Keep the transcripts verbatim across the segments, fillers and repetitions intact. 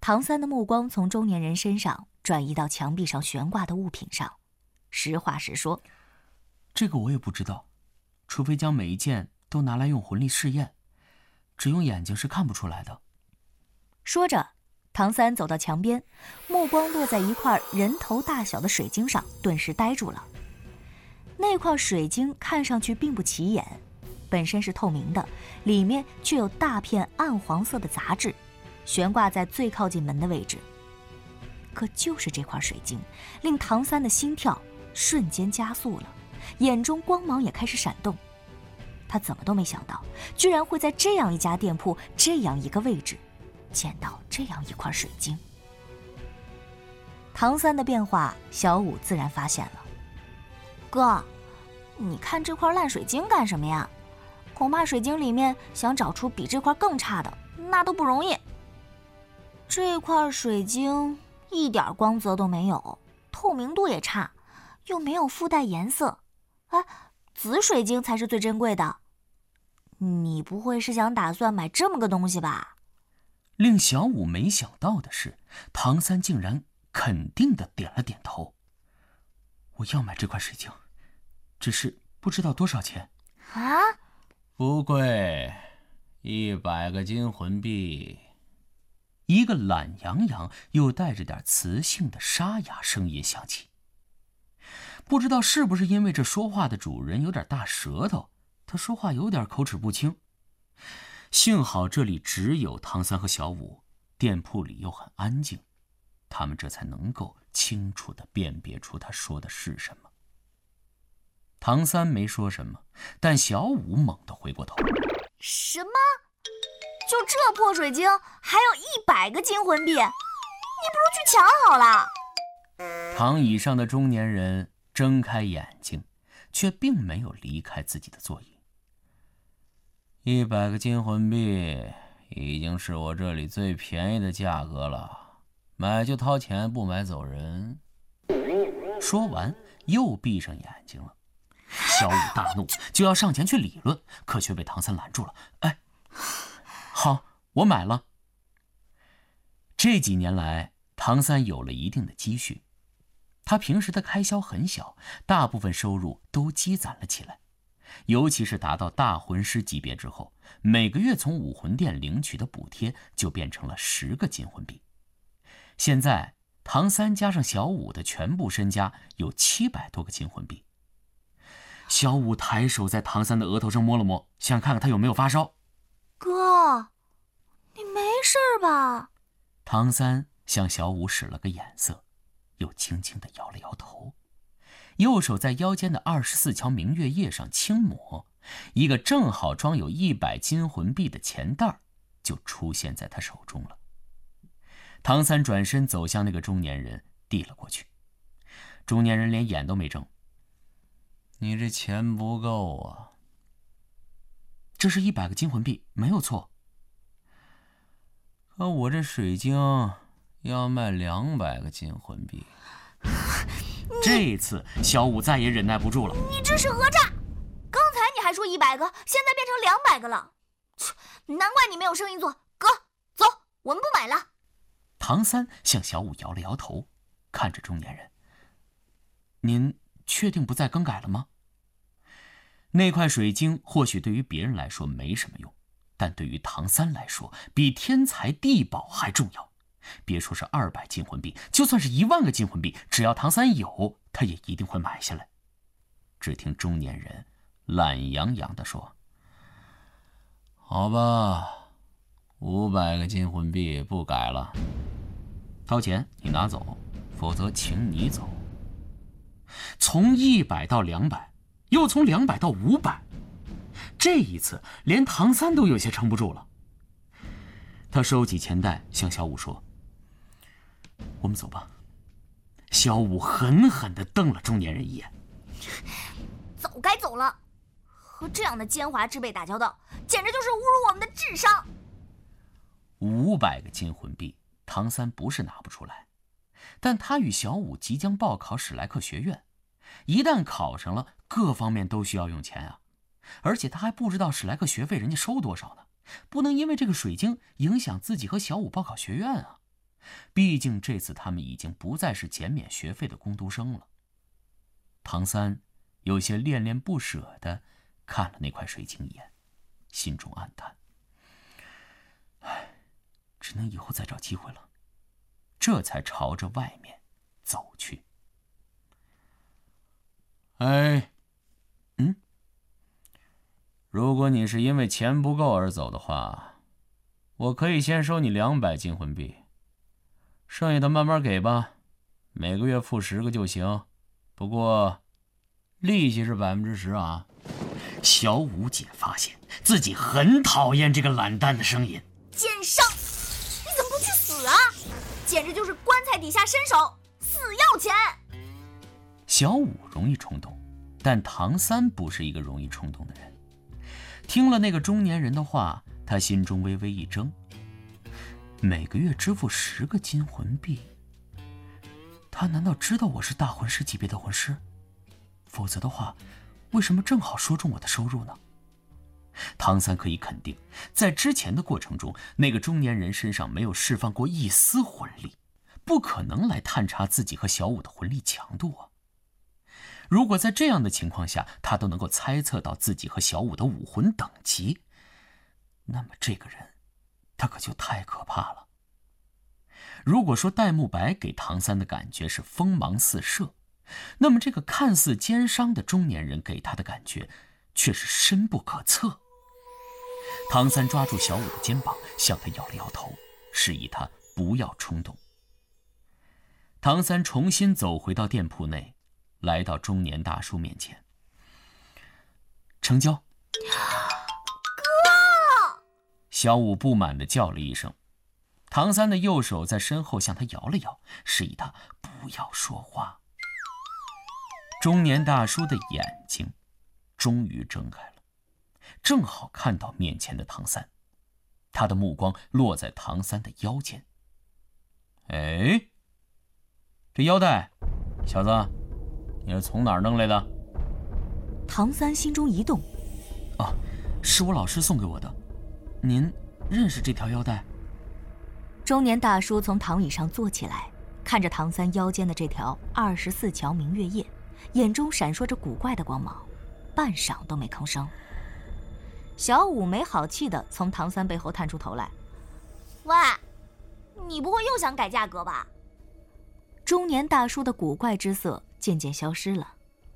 唐三的目光从中年人身上转移到墙壁上悬挂的物品上，实话实说：“ 这个我也不知道，除非将每一件都拿来用魂力试验，只用眼睛是看不出来的。” 说着，唐三走到墙边，目光落在一块人头大小的水晶上，顿时呆住了。那块水晶看上去并不起眼，本身是透明的，里面却有大片暗黄色的杂质，悬挂在最靠近门的位置。可就是这块水晶，令唐三的心跳瞬间加速了，眼中光芒也开始闪动。他怎么都没想到，居然会在这样一家店铺，这样一个位置见到这样一块水晶。唐三的变化，小五自然发现了。哥，你看这块烂水晶干什么呀？恐怕水晶里面想找出比这块更差的，那都不容易。这块水晶一点光泽都没有，透明度也差，又没有附带颜色。哎，紫水晶才是最珍贵的。你不会是想打算买这么个东西吧？ 令小五没想到的是，唐三竟然肯定地点了点头。我要买这块水晶，只是不知道多少钱。 啊？ 不贵，一百个金魂币。 一个懒洋洋又带着点磁性的沙哑声音响起。不知道是不是因为这说话的主人有点大舌头，他说话有点口齿不清。幸好这里只有唐三和小五，店铺里又很安静，他们这才能够清楚地辨别出他说的是什么。唐三没说什么，但小五猛地回过头。 什么？就这破水晶还有一百个金魂币？你不如去抢好了。 躺椅上的中年人睁开眼睛，却并没有离开自己的座椅。 一百个金魂币已经是我这里最便宜的价格了，买就掏钱，不买走人。 说完又闭上眼睛了。小五大怒，就要上前去理论，可却被唐三拦住了。哎，好，我买了。这几年来，唐三有了一定的积蓄，他平时的开销很小，大部分收入都积攒了起来。尤其是达到大魂师级别之后，每个月从武魂殿领取的补贴就变成了十个金魂币。现在唐三加上小五的全部身家有七百多个金魂币。小五抬手在唐三的额头上摸了摸，想看看他有没有发烧。 哥，你没事吧？ 唐三向小五使了个眼色，又轻轻地摇了摇头，右手在腰间的二十四桥明月叶上轻抹，一个正好装有一百金魂币的钱袋就出现在他手中了。唐三转身走向那个中年人，递了过去。中年人连眼都没睁。 你这钱不够啊。 这是一百个金魂币，没有错。 可我这水晶要卖两百个金魂币。 这一次小五再也忍耐不住了。 你这是讹诈！刚才你还说一百个，现在变成两百个了。难怪你没有生意做。哥，走，我们不买了。 唐三向小五摇了摇头，看着中年人。您确定不再更改了吗？那块水晶或许对于别人来说没什么用，但对于唐三来说，比天才地宝还重要。别说是二百金魂币，就算是一万个金魂币，只要唐三有，他也一定会买下来。只听中年人懒洋洋地说：“ 好吧，五百个金魂币不改了。 掏钱你拿走，否则请你走。”从一百到两百，又从两百到五百，这一次连唐三都有些撑不住了。他收起钱袋，向小五说：“我们走吧。”小五狠狠地瞪了中年人一眼：“ 早该走了，和这样的奸猾之辈打交道，简直就是侮辱我们的智商。” 五百个金魂币，唐三不是拿不出来，但他与小五即将报考史莱克学院，一旦考上了，各方面都需要用钱啊。而且他还不知道史莱克学费人家收多少呢，不能因为这个水晶影响自己和小五报考学院啊。 毕竟这次他们已经不再是减免学费的工读生了。唐三有些恋恋不舍地看了那块水晶一眼，心中暗叹：唉，只能以后再找机会了。这才朝着外面走去。哎，嗯，如果你是因为钱不够而走的话，我可以先收你两百金魂币，剩下的慢慢给吧，每个月付十个就行。不过，利息是百分之十啊。小五姐发现自己很讨厌这个懒蛋的声音。 奸商，你怎么不去死啊？简直就是棺材底下伸手，死要钱！ 小五容易冲动，但唐三不是一个容易冲动的人。听了那个中年人的话，他心中微微一怔。每个月支付十个金魂币，他难道知道我是大魂师级别的魂师？否则的话，为什么正好说中我的收入呢？唐三可以肯定，在之前的过程中，那个中年人身上没有释放过一丝魂力，不可能来探查自己和小五的魂力强度啊。如果在这样的情况下，他都能够猜测到自己和小五的武魂等级，那么这个人，他可就太可怕了。如果说戴沐白给唐三的感觉是锋芒四射，那么这个看似奸商的中年人给他的感觉却是深不可测。唐三抓住小五的肩膀，向他摇了摇头，示意他不要冲动。唐三重新走回到店铺内，来到中年大叔面前。成交。 哥！ 小五不满地叫了一声。唐三的右手在身后向他摇了摇，示意他不要说话。中年大叔的眼睛终于睁开了，正好看到面前的唐三，他的目光落在唐三的腰间。哎，这腰带，小子，你是从哪儿弄来的？ 唐三心中一动， 哦，是我老师送给我的。您认识这条腰带？ 中年大叔从躺椅上坐起来，看着唐三腰间的这条二十四桥明月夜，眼中闪烁着古怪的光芒，半晌都没吭声。小五没好气地从唐三背后探出头来：“喂，你不会又想改价格吧？”中年大叔的古怪之色渐渐消失了。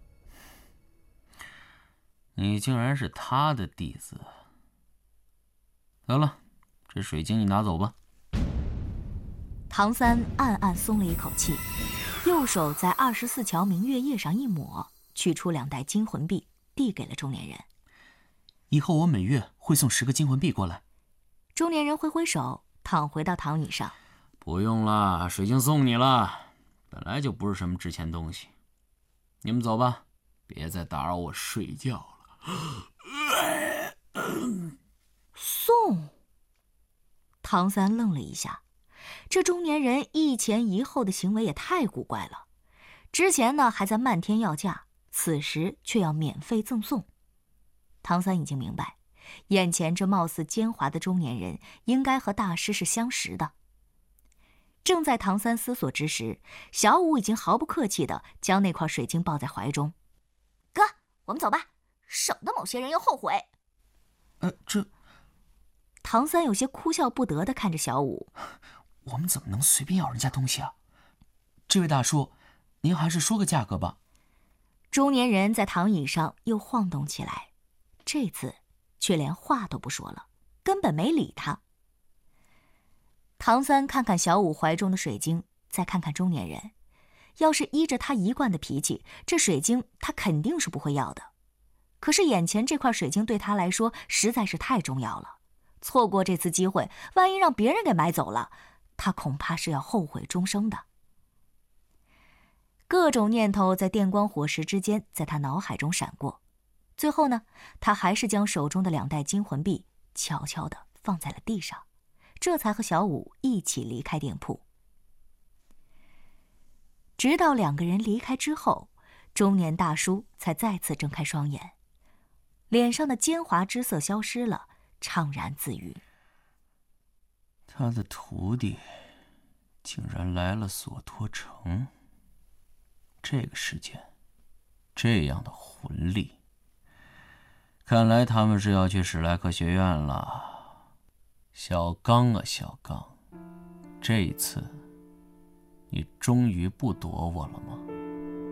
你竟然是他的弟子。得了，这水晶你拿走吧。 唐三暗暗松了一口气，右手在二十四桥明月夜上一抹，取出两袋金魂币，递给了中年人。 以后我每月会送十个金魂币过来。 中年人挥挥手，躺回到躺椅上。 不用了，水晶送你了，本来就不是什么值钱东西。你们走吧，别再打扰我睡觉了。 送？唐三愣了一下。这中年人一前一后的行为也太古怪了，之前呢还在漫天要价，此时却要免费赠送。唐三已经明白，眼前这貌似奸猾的中年人应该和大师是相识的。正在唐三思索之时，小五已经毫不客气地将那块水晶抱在怀中。哥，我们走吧，省得某些人又后悔。 呃，这…… 唐三有些哭笑不得地看着小五。 我们怎么能随便要人家东西啊？这位大叔，您还是说个价格吧。 中年人在躺椅上又晃动起来，这次却连话都不说了，根本没理他。唐三看看小五怀中的水晶，再看看中年人，要是依着他一贯的脾气，这水晶他肯定是不会要的。可是眼前这块水晶对他来说实在是太重要了，错过这次机会，万一让别人给买走了，他恐怕是要后悔终生的。各种念头在电光火石之间在他脑海中闪过，最后呢，他还是将手中的两袋金魂币悄悄地放在了地上，这才和小五一起离开店铺。直到两个人离开之后，中年大叔才再次睁开双眼，脸上的奸猾之色消失了，怅然自语： 他的徒弟竟然来了索托城。这个世界，这样的魂力，看来他们是要去史莱克学院了。小刚啊，小刚，这一次，你终于不躲我了吗？